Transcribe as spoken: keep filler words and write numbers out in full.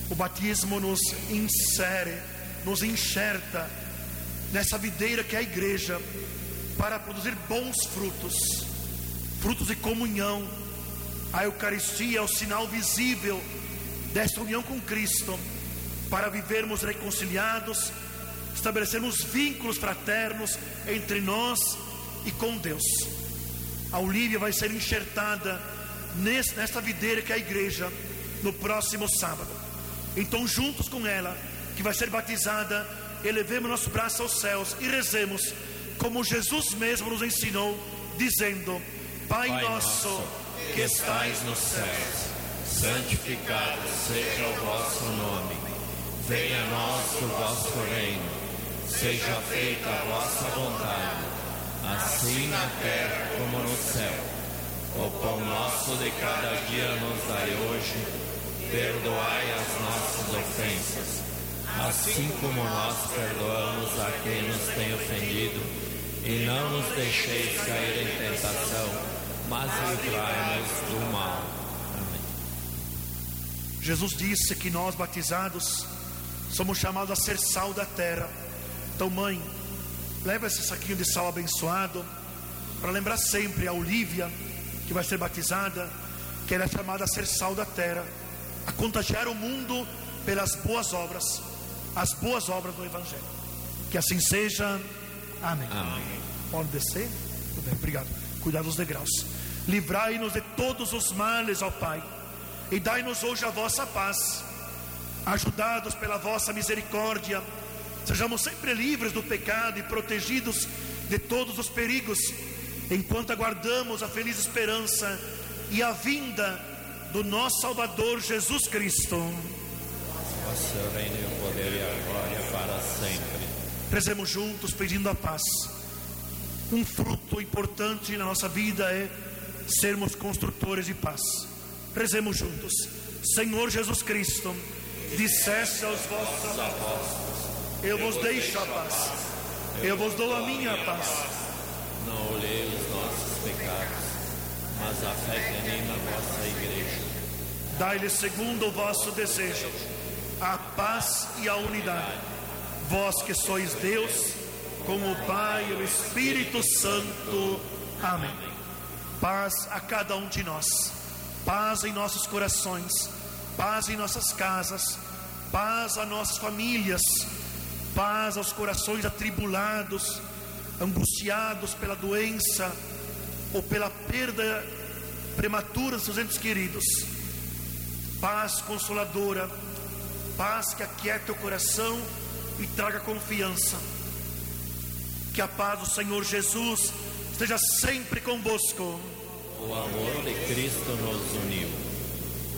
O batismo nos insere, nos enxerta nessa videira que é a igreja, para produzir bons frutos, frutos de comunhão. A Eucaristia é o sinal visível desta união com Cristo, para vivermos reconciliados, estabelecermos vínculos fraternos entre nós e com Deus. A Olívia vai ser enxertada nesta videira que é a igreja no próximo sábado. Então, juntos com ela, que vai ser batizada, elevemos nosso braço aos céus e rezemos como Jesus mesmo nos ensinou, dizendo: Pai, Pai nosso que estais nos céus, santificado seja o vosso nome. Venha a nós o vosso reino. Seja feita a vossa vontade, assim na terra como no céu. O pão nosso de cada dia nos dai hoje. Perdoai as nossas ofensas, assim como nós perdoamos a quem nos tem ofendido. E não nos deixeis cair em tentação, mas livrai-nos do mal. Amém. Jesus disse que nós batizados somos chamados a ser sal da terra. Então, mãe, leva esse saquinho de sal abençoado para lembrar sempre a Olívia, que vai ser batizada, que ela é chamada a ser sal da terra, a contagiar o mundo pelas boas obras, as boas obras do Evangelho. Que assim seja. Amém. Amém. Pode descer? Tudo bem, obrigado. Cuidado dos degraus. Livrai-nos de todos os males, ó Pai, e dai-nos hoje a vossa paz. Ajudados pela vossa misericórdia, sejamos sempre livres do pecado e protegidos de todos os perigos, enquanto aguardamos a feliz esperança e a vinda do nosso Salvador Jesus Cristo. Vosso reino e o poder e a glória para sempre. Rezemos juntos pedindo a paz. Um fruto importante na nossa vida é sermos construtores de paz. Rezemos juntos. Senhor Jesus Cristo, disseste aos vossos apóstolos: eu vos deixo a paz, eu vos dou a minha paz. Não olhei os nossos pecados, mas a fé que anima a vossa igreja. Dai-lhe segundo o vosso desejo a paz e a unidade. Vós que sois Deus, com o Pai e o Espírito Santo. Amém. Paz a cada um de nós, paz em nossos corações, paz em nossas casas, paz a nossas famílias, paz aos corações atribulados, angustiados pela doença ou pela perda prematura dos seus entes queridos. Paz consoladora, paz que aquieta o coração e traga confiança. Que a paz do Senhor Jesus esteja sempre convosco. O amor de Cristo nos uniu.